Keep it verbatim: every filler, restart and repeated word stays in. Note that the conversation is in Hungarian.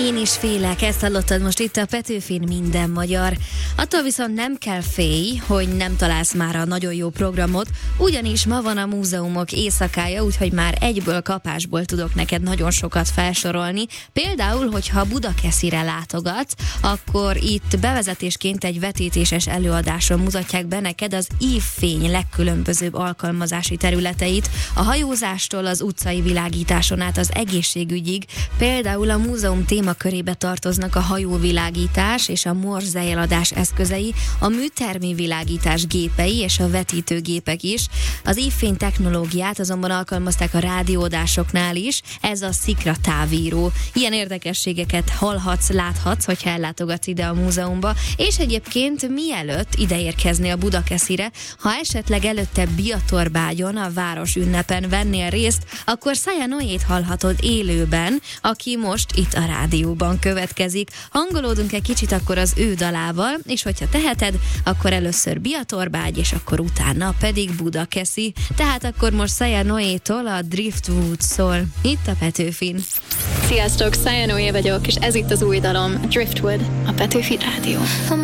Én is félek, ezt hallottad most itt a Petőfin Minden Magyar. Attól viszont nem kell félj, hogy nem találsz már a nagyon jó programot, ugyanis ma van a múzeumok éjszakája, úgyhogy már egyből kapásból tudok neked nagyon sokat felsorolni. Például, hogyha Budakeszire látogatsz, akkor itt bevezetésként egy vetítéses előadáson mutatják be neked az ívfény legkülönbözőbb alkalmazási területeit, a hajózástól az utcai világításon át az egészségügyig. Például a múzeum témakörébe tartoznak a hajóvilágítás és a morzejeladás eszközei, a műtermi világítás gépei és a vetítőgépek is. Az ívfény technológiát azonban alkalmazták a rádióadásoknál is, ez a szikra távíró. Ilyen érdekességeket hallhatsz, láthatsz, hogyha ellátogatsz ide a múzeumba, és egyébként mielőtt ide érkeznél a Budakeszire, ha esetleg előtte Biatorbágyon a város ünnepen vennél részt, akkor Szája Noét hallhatod élőben, aki most itt a rádióban következik. Hangolódunk egy kicsit akkor az ő dalával, és hogyha teheted, akkor először Biatorbágy, és akkor utána pedig Budakeszi. Tehát akkor most Szája Noétól a Driftwood szól, itt a Petőfin. Sziasztok, Szája Noé vagyok, és ez itt az új dalom, Driftwood, a Petőfi Rádió.